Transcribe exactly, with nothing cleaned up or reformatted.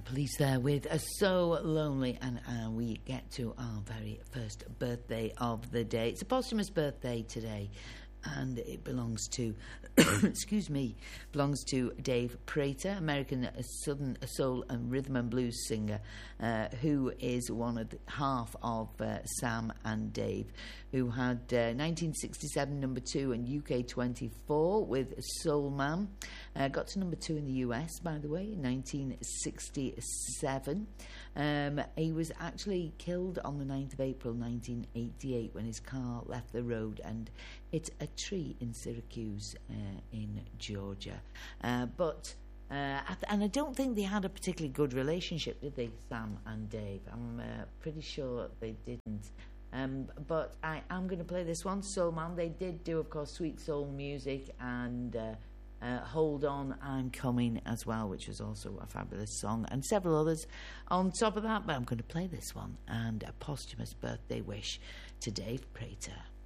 The Police there with uh, So Lonely, and uh, we get to our very first birthday of the day. It's a posthumous birthday today, and it belongs to, excuse me, belongs to Dave Prater, American Southern soul and rhythm and blues singer, uh, who is one of the, half of uh, Sam and Dave, who had uh, nineteen sixty-seven number two and U K twenty-four with Soul Man. Uh, got to number two in the U S, by the way, in nineteen sixty-seven. Um, he was actually killed on the ninth of April nineteen eighty-eight when his car left the road and hit a tree in Syracuse uh, in Georgia. Uh, but uh, and I don't think they had a particularly good relationship, did they, Sam and Dave? I'm uh, pretty sure they didn't. Um, but I am going to play this one, Soul Man. They did do, of course, Sweet Soul Music and uh, uh, Hold On, I'm Coming as well, which was also a fabulous song, and several others on top of that. But I'm going to play this one, and a posthumous birthday wish to Dave Prater.